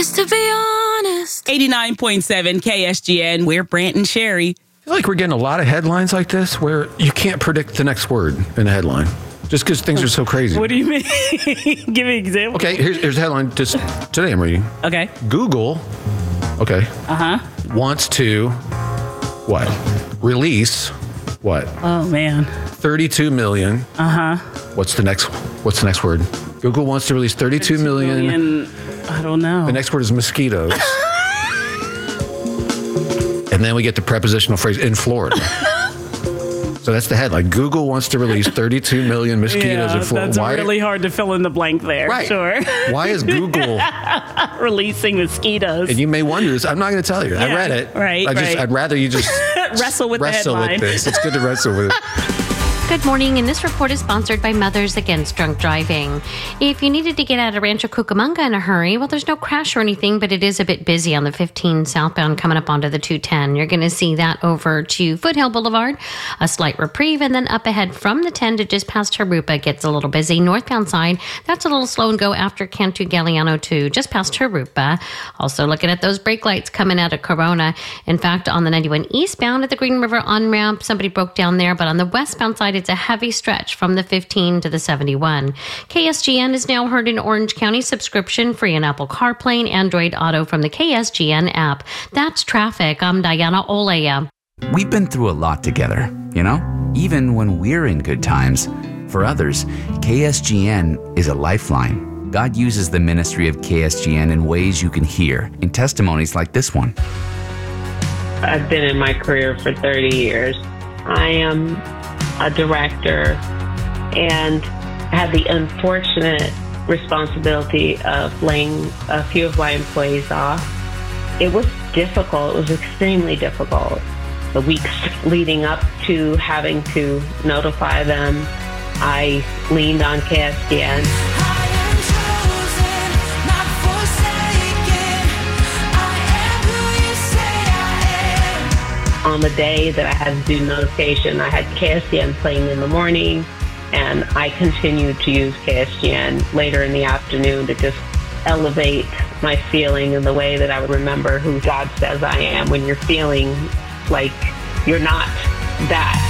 Just to be honest. 89.7 KSGN. We're Brant and Sherry. I feel like we're getting a lot of headlines like this where you can't predict the next word in a headline just because things are so crazy. What do you mean? Give me an example. Okay, here's the headline just today I'm reading. Okay. Google, wants to, what? Release, what? Oh, man. 32 million. What's the next word? Google wants to release 32 million. I don't know. The next word is mosquitoes. And then we get the prepositional phrase in Florida. So that's the headline. Google wants to release 32 million mosquitoes in Florida. That's really hard to fill in the blank there. Right. Sure. Why is Google releasing mosquitoes? And you may wonder this. I'm not going to tell you. Yeah, I read it. Right. I'd rather you just wrestle with the headline. with this. It's good to wrestle with it. Good morning, and this report is sponsored by Mothers Against Drunk Driving. If you needed to get out of Rancho Cucamonga in a hurry, well, there's no crash or anything, but it is a bit busy on the 15 southbound coming up onto the 210. You're going to see that over to Foothill Boulevard, a slight reprieve, and then up ahead from the 10 to just past Harupa gets a little busy. Northbound side, that's a little slow and go after Cantu Galliano to just past Harupa. Also looking at those brake lights coming out of Corona. In fact, on the 91 eastbound at the Green River on-ramp, somebody broke down there, but on the westbound side, it's a heavy stretch from the 15 to the 71. KSGN is now heard in Orange County, subscription free on Apple CarPlay and Android Auto from the KSGN app. That's traffic. I'm Diana Olea. We've been through a lot together, even when we're in good times. For others, KSGN is a lifeline. God uses the ministry of KSGN in ways you can hear in testimonies like this one. I've been in my career for 30 years. I am a director and had the unfortunate responsibility of laying a few of my employees off. It was difficult. It was extremely difficult. The weeks leading up to having to notify them, I leaned on KSGN. On the day that I had to do notification, I had KSGN playing in the morning, and I continued to use KSGN later in the afternoon to just elevate my feeling in the way that I would remember who God says I am when you're feeling like you're not that.